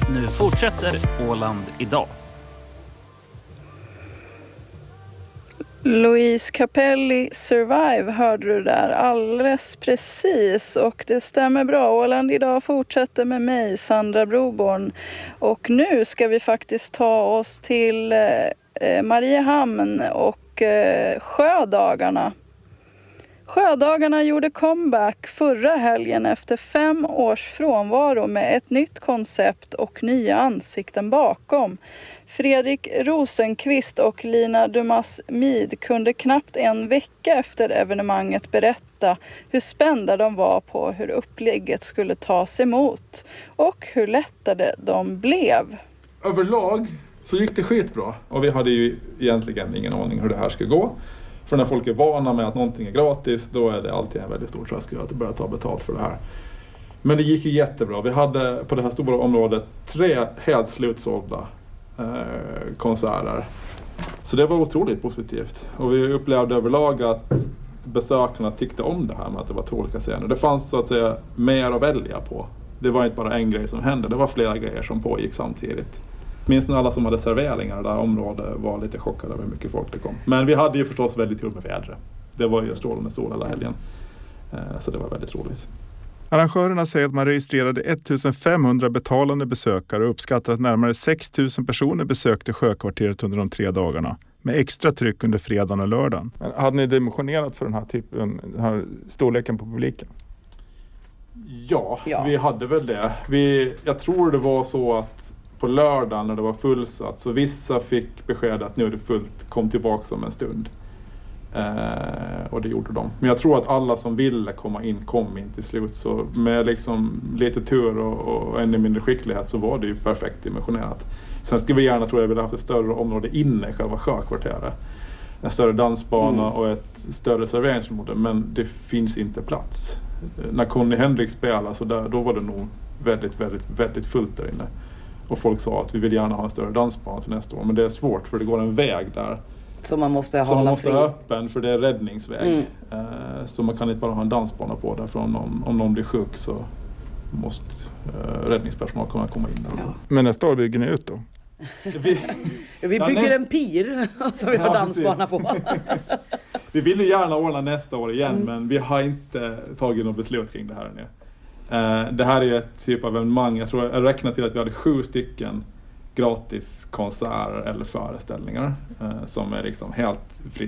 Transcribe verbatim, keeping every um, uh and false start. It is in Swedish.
Nu fortsätter Åland idag. Louise Capelli, Survive, hörde du där alldeles precis, och det stämmer bra. Åland idag fortsätter med mig, Sandra Broborn, och nu ska vi faktiskt ta oss till eh, Mariehamn och eh, Sjödagarna. Sjödagarna gjorde comeback förra helgen efter fem års frånvaro med ett nytt koncept och nya ansikten bakom. Fredrik Rosenqvist och Lina Dumas Mid kunde knappt en vecka efter evenemanget berätta hur spända de var på hur upplägget skulle tas emot och hur lättade de blev. Överlag så gick det skitbra, och vi hade ju egentligen ingen aning hur det här ska gå. För när folk är vana med att någonting är gratis, då är det alltid en väldigt stor tröskel att börja ta betalt för det här. Men det gick ju jättebra. Vi hade på det här stora området tre helt slutsålda eh, konserter. Så det var otroligt positivt. Och vi upplevde överlag att besökarna tyckte om det här med att det var två olika scener. Det fanns så att säga mer att välja på. Det var inte bara en grej som hände, det var flera grejer som pågick samtidigt. Minst när alla som hade serveringar i det här området var lite chockade över hur mycket folk det kom. Men vi hade ju förstås väldigt tur med vädret. Det var ju strålande sol hela helgen. Så det var väldigt roligt. Arrangörerna säger att man registrerade ettusenfemhundra betalande besökare och uppskattar att närmare sex tusen personer besökte Sjökvarteret under de tre dagarna. Med extra tryck under fredagen och lördagen. Men hade ni dimensionerat för den här typen, den här storleken på publiken? Ja, Ja. vi hade väl det. Vi, jag tror det var så att på lördagen när det var fullsatt, så vissa fick besked att nu är det fullt, kom tillbaka om en stund. Eh, och det gjorde de. Men jag tror att alla som ville komma in kom in till slut. Så med liksom lite tur och, och ännu mindre skicklighet så var det ju perfekt dimensionerat. Sen skulle vi gärna, tror jag, vilja haft ett större område inne i själva Sjökvarteret. En större dansbana mm. och ett större serveringsområde. Men det finns inte plats. När Conny Henrik spelade så där, då var det nog väldigt, väldigt, väldigt fullt där inne. Och folk sa att vi vill gärna ha en större dansbana till nästa år. Men det är svårt för det går en väg där. Så man måste hålla man måste fri. ha öppen, för det är räddningsväg. Mm. Uh, så man kan inte bara ha en dansbana på där. För om någon, om någon blir sjuk så måste uh, räddningspersonal kunna komma in där. Ja. Men nästa år bygger ni ut då? vi vi bygger näst... en pir som vi har ja, dansbana på. Vi vill ju gärna ordna nästa år igen, mm. men vi har inte tagit något beslut kring det här ännu. Uh, det här är ju ett typ av evenemang. Jag tror jag räknar till att vi hade sju stycken gratis konserter eller föreställningar uh, som är liksom helt fritt